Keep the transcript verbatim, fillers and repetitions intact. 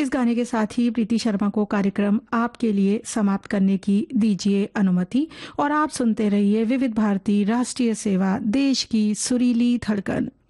इस गाने के साथ ही प्रीति शर्मा को कार्यक्रम आपके लिए समाप्त करने की दीजिए अनुमति और आप सुनते रहिए विविध भारती राष्ट्रीय सेवा, देश की सुरीली धड़कन।